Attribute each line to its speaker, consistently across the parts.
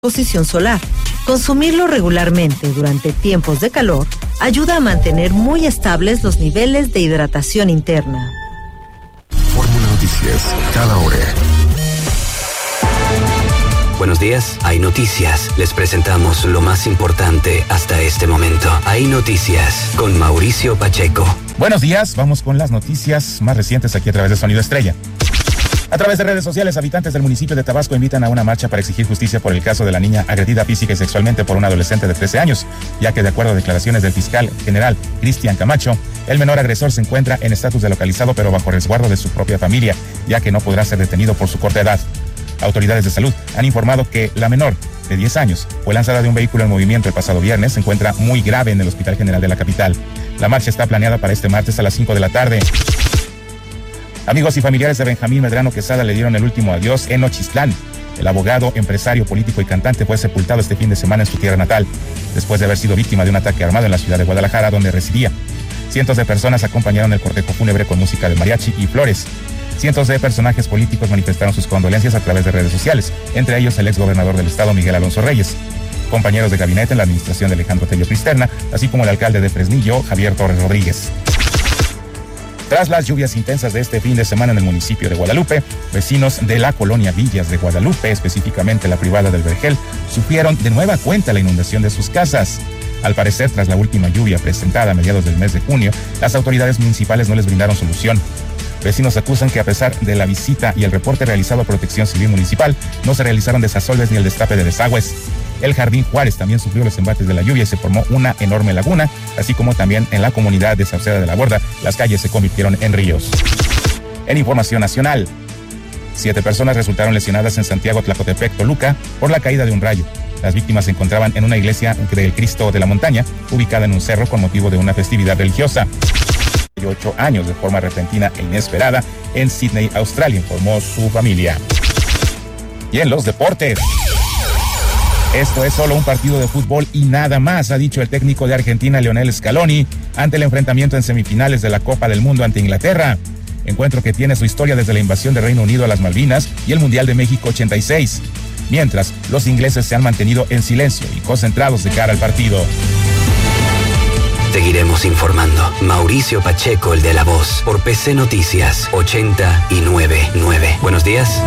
Speaker 1: exposición solar. Consumirlo regularmente durante tiempos de calor ayuda a mantener muy estables los niveles de hidratación interna.
Speaker 2: Fórmula Noticias, cada hora.
Speaker 3: Buenos días, hay noticias. Les presentamos lo más importante hasta este momento. Hay noticias con Mauricio Pacheco.
Speaker 4: Buenos días, vamos con las noticias más recientes aquí a través de Sonido Estrella. A través de redes sociales, habitantes del municipio de Tabasco invitan a una marcha para exigir justicia por el caso de la niña agredida física y sexualmente por un adolescente de 13 años, ya que de acuerdo a declaraciones del fiscal general Cristian Camacho, el menor agresor se encuentra en estatus de localizado pero bajo resguardo de su propia familia, ya que no podrá ser detenido por su corta edad. Autoridades de salud han informado que la menor, de 10 años, fue lanzada de un vehículo en movimiento el pasado viernes, se encuentra muy grave en el Hospital General de la capital. La marcha está planeada para este martes a las 5 de la tarde. Amigos y familiares de Benjamín Medrano Quesada le dieron el último adiós en Nochistlán. El abogado, empresario, político y cantante fue sepultado este fin de semana en su tierra natal, después de haber sido víctima de un ataque armado en la ciudad de Guadalajara, donde residía. Cientos de personas acompañaron el cortejo fúnebre con música de mariachi y flores. Cientos de personajes políticos manifestaron sus condolencias a través de redes sociales, entre ellos el exgobernador del estado, Miguel Alonso Reyes, compañeros de gabinete en la administración de Alejandro Tello Cristerna, así como el alcalde de Fresnillo, Javier Torres Rodríguez. Tras las lluvias intensas de este fin de semana en el municipio de Guadalupe, vecinos de la colonia Villas de Guadalupe, específicamente la privada del Vergel, sufrieron de nueva cuenta la inundación de sus casas. Al parecer, tras la última lluvia presentada a mediados del mes de junio, las autoridades municipales no les brindaron solución. Vecinos acusan que a pesar de la visita y el reporte realizado a Protección Civil Municipal, no se realizaron desasolves ni el destape de desagües. El Jardín Juárez también sufrió los embates de la lluvia y se formó una enorme laguna, así como también en la comunidad de Sauceda de la Borda, las calles se convirtieron en ríos. En información nacional, 7 personas resultaron lesionadas en Santiago Tlacotepec, Toluca, por la caída de un rayo. Las víctimas se encontraban en una iglesia del Cristo de la Montaña, ubicada en un cerro con motivo de una festividad religiosa. 8 años de forma repentina e inesperada en Sydney, Australia, informó su familia. Y en los deportes, esto es solo un partido de fútbol y nada más, ha dicho el técnico de Argentina, Lionel Scaloni, ante el enfrentamiento en semifinales de la Copa del Mundo ante Inglaterra. Encuentro que tiene su historia desde la invasión del Reino Unido a las Malvinas y el Mundial de México 86. Mientras, los ingleses se han mantenido en silencio y concentrados de cara al partido.
Speaker 3: Seguiremos informando. Mauricio Pacheco, el de La Voz, por PC Noticias 89.9. Buenos días.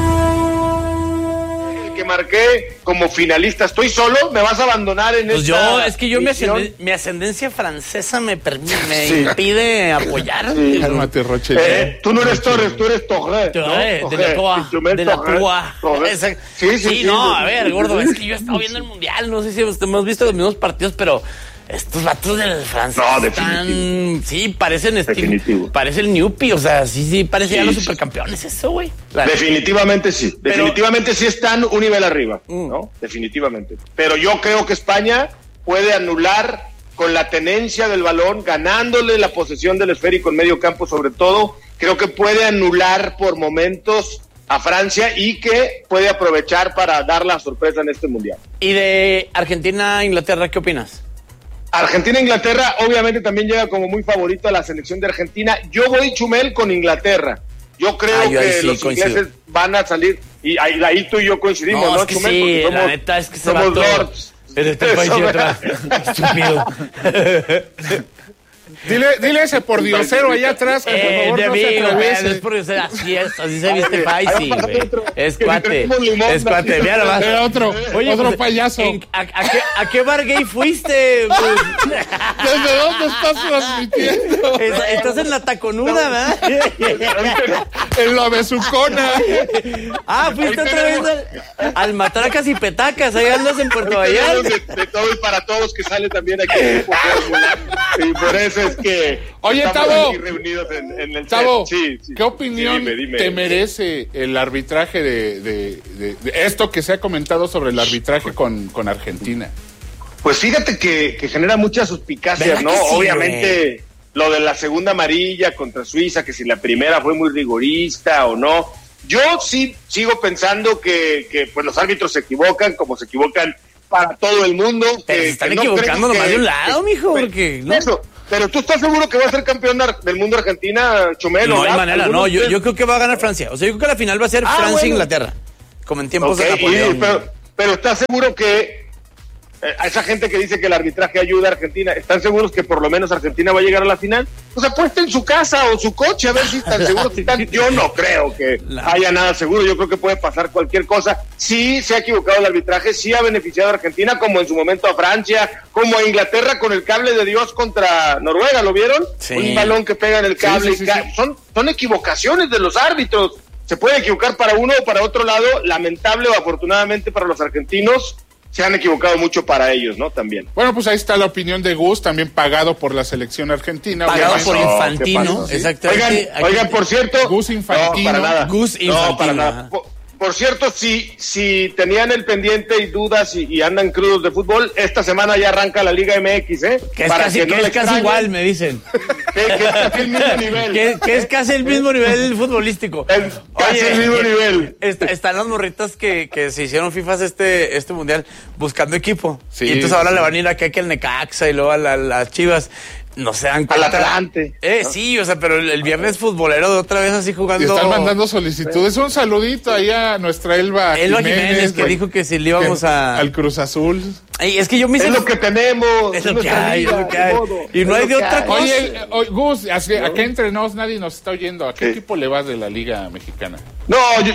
Speaker 5: Que marqué como finalista, ¿estoy solo? ¿Me vas a abandonar en
Speaker 6: pues
Speaker 5: esta
Speaker 6: es que yo mi ascendencia francesa me
Speaker 5: sí.
Speaker 6: impide apoyar.
Speaker 5: Sí. Tú no eres Torres, tú eres Torres, ¿no?
Speaker 6: de la Toa. Sí, no, a ver, gordo, es que yo he estado viendo el Mundial, no sé si hemos visto los mismos partidos, pero estos vatos del francés están... Sí, parecen estilo... Parece el Newpi, o sea, sí, parecían los supercampeones eso, güey.
Speaker 5: Definitivamente sí. Definitivamente sí están un nivel arriba, ¿no? Definitivamente. Pero yo creo que España puede anular con la tenencia del balón, ganándole la posesión del esférico en medio campo sobre todo. Creo que puede anular por momentos a Francia y que puede aprovechar para dar la sorpresa en este Mundial.
Speaker 6: ¿Y de Argentina-Inglaterra qué opinas?
Speaker 5: Argentina-Inglaterra obviamente también llega como muy favorito a la selección de Argentina. Yo voy, Chumel, con Inglaterra. Yo creo que los ingleses van a salir, y ahí tú y yo coincidimos, ¿no,
Speaker 6: es que
Speaker 5: Chumel?
Speaker 6: Sí,
Speaker 5: somos,
Speaker 6: la neta es que
Speaker 5: somos lords.
Speaker 6: Pero este país y otra. Estúpido.
Speaker 7: Dile ese por diosero allá atrás que por favor no se atraviese.
Speaker 6: Es por diosero, así se viste Faisy, güey. Es cuate, mira nomás.
Speaker 7: Otro payaso.
Speaker 6: ¿A qué bar gay fuiste?
Speaker 7: ¿Desde dónde estás transmitiendo?
Speaker 6: Estás en la taconuda, ¿verdad?
Speaker 7: En la besucona.
Speaker 6: Fuiste otra vez al Matracas y Petacas, ahí andas en Puerto Vallarta.
Speaker 5: De todo y para todos que sale también aquí. Y por eso es que
Speaker 7: oye, Tavo,
Speaker 5: reunidos en el
Speaker 7: Tavo,
Speaker 5: sí.
Speaker 7: ¿Qué opinión te merece el arbitraje de esto que se ha comentado sobre el arbitraje con Argentina?
Speaker 5: Pues fíjate que genera muchas suspicacias, ¿no? Sí, obviamente lo de la segunda amarilla contra Suiza, que si la primera fue muy rigorista o no. Yo sí sigo pensando que pues los árbitros se equivocan, como se equivocan para todo el mundo.
Speaker 6: Pero se están equivocando nomás de un lado, mijo, porque... ¿no?
Speaker 5: Eso, pero ¿tú estás seguro que va a ser campeón del mundo Argentina, Chumel?
Speaker 6: No hay manera, no, yo creo que va a ganar Francia. O sea, yo creo que la final va a ser Francia-Inglaterra, como en tiempos de Napoleón.
Speaker 5: pero ¿estás seguro que a esa gente que dice que el arbitraje ayuda a Argentina, están seguros que por lo menos Argentina va a llegar a la final? Pues apuesten su casa o su coche a ver si están seguros que están. Yo no creo que haya nada seguro, yo creo que puede pasar cualquier cosa. Sí se ha equivocado el arbitraje, sí ha beneficiado a Argentina, como en su momento a Francia, como a Inglaterra con el cable de Dios contra Noruega, ¿lo vieron? Sí. Un balón que pega en el cable. Sí. Son equivocaciones de los árbitros. Se puede equivocar para uno o para otro lado, lamentable o afortunadamente para los argentinos. Se han equivocado mucho para ellos, ¿no? También.
Speaker 7: Bueno, pues ahí está la opinión de Gus, también pagado por la selección argentina.
Speaker 6: Pagado por Infantino, exactamente.
Speaker 5: Oigan, por cierto.
Speaker 7: Gus Infantino.
Speaker 5: No, para nada.
Speaker 6: Gus Infantino.
Speaker 5: No, para nada. Por cierto, si tenían el pendiente y dudas y andan crudos de fútbol, esta semana ya arranca la Liga MX, ¿eh?
Speaker 6: Que es casi igual, me dicen.
Speaker 5: Que es casi el mismo nivel.
Speaker 6: Que es casi el mismo nivel futbolístico.
Speaker 5: Casi el mismo nivel.
Speaker 6: Están las morritas que se hicieron FIFAs este mundial buscando equipo.
Speaker 7: Sí,
Speaker 6: y entonces ahora le van a ir aquí al Necaxa y luego a las Chivas. No se dan cuenta.
Speaker 5: Al Atlante.
Speaker 6: ¿No? Sí, o sea, pero el viernes futbolero de otra vez así jugando.
Speaker 7: Y están mandando solicitudes. Un saludito ahí a nuestra Elba Jiménez,
Speaker 6: que dijo que si le íbamos
Speaker 7: al Cruz Azul.
Speaker 6: Ay, es que yo me
Speaker 5: hice... Es lo que tenemos.
Speaker 6: Es lo que hay. Y no hay de otra cosa.
Speaker 7: Oye, Gus, acá entre nos nadie nos está oyendo. ¿A qué equipo le vas de la Liga Mexicana?
Speaker 5: No,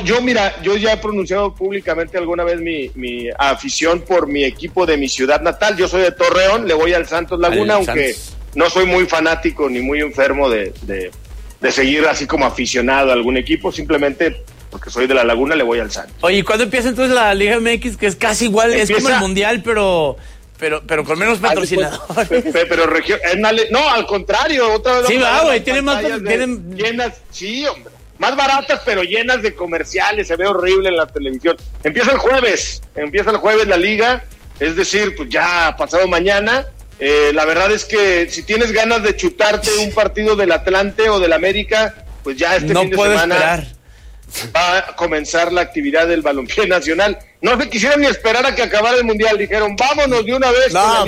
Speaker 5: yo ya he pronunciado públicamente alguna vez mi afición por mi equipo de mi ciudad natal. Yo soy de Torreón, le voy al Santos Laguna, aunque no soy muy fanático ni muy enfermo de seguir así como aficionado a algún equipo, simplemente porque soy de la Laguna, le voy al Santos.
Speaker 6: Oye, ¿cuándo empieza entonces la Liga MX, que es casi igual, es como el Mundial, pero con menos patrocinadores?
Speaker 5: Pero región, no, al contrario, otra vez.
Speaker 6: Sí, güey, tienen más,
Speaker 5: llenas, sí, hombre, más baratas, pero llenas de comerciales, se ve horrible en la televisión. Empieza el jueves la Liga, es decir, pues ya pasado mañana. La verdad es que si tienes ganas de chutarte un partido del Atlante o del América, pues ya fin de semana esperar. Va a comenzar la actividad del balompié nacional. No se quisieron ni esperar a que acabara el Mundial, dijeron vámonos de una vez con la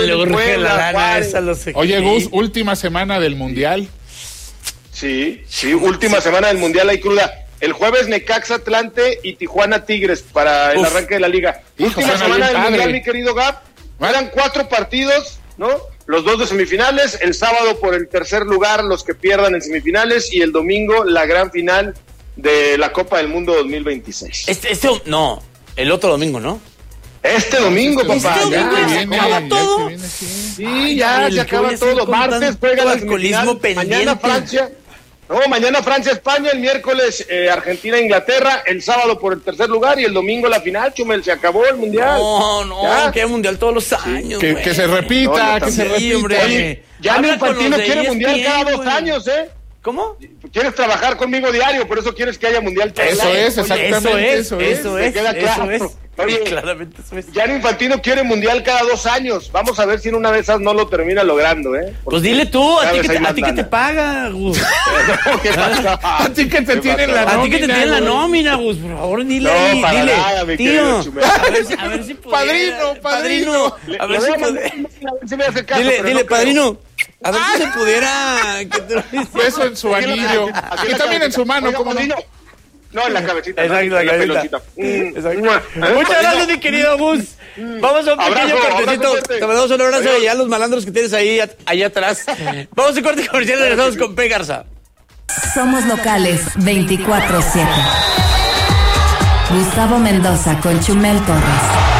Speaker 5: Liga.
Speaker 7: Oye, Gus, última semana del Mundial.
Speaker 5: Sí, última semana del Mundial, hay cruda. El jueves Necaxa Atlante y Tijuana Tigres para el arranque de la Liga. Última semana del Mundial, mi querido Gab. Eran 4 partidos, ¿no? Los 2 de semifinales, el sábado por el tercer lugar, los que pierdan en semifinales, y el domingo la gran final de la Copa del Mundo 2026.
Speaker 6: No, el otro domingo, ¿no?
Speaker 5: Este domingo, papá.
Speaker 6: ¿Este domingo ya se acaba todo?
Speaker 5: Sí, ya se acaba todo. Martes juega la semifinal, mañana Francia. No, mañana Francia-España, el miércoles Argentina-Inglaterra, el sábado por el tercer lugar y el domingo la final, Chumel, se acabó el Mundial.
Speaker 6: No, que Mundial todos los años.
Speaker 7: Que se repita, hombre.
Speaker 5: Oye, Gianni Infantino quiere Mundial cada 2 años, ¿eh?
Speaker 6: ¿Cómo?
Speaker 5: Quieres trabajar conmigo diario, por eso quieres que haya Mundial.
Speaker 7: Eso es, exactamente.
Speaker 6: Eso es.
Speaker 5: Queda claro. Oye,
Speaker 6: claramente eso es.
Speaker 5: Gianni Infantino quiere Mundial cada 2 años. Vamos a ver si en una de esas no lo termina logrando, ¿eh? Porque
Speaker 6: pues dile tú, a ti que te paga, Gus.
Speaker 7: A ti que te tienen la nómina.
Speaker 6: A ti que te tienen la nómina, Gus. Por favor, dile ahí.
Speaker 5: No, para nada, mi tío.
Speaker 6: A ver si pudiera. Padrino. A ver si me hace caso. Dile, padrino. A ver si se pudiera.
Speaker 7: Beso en su anillo. Y también en su mano, como no.
Speaker 5: No, en la cabecita.
Speaker 6: Exacto, en la pelotita. Muchas gracias, mi querido Gus. Vamos a un pequeño cortecito. Te mandamos un abrazo y a los malandros que tienes ahí atrás. Vamos a corte comercial y regresamos con P. Garza.
Speaker 8: Somos locales 24/7. Gustavo Mendoza con Chumel Torres.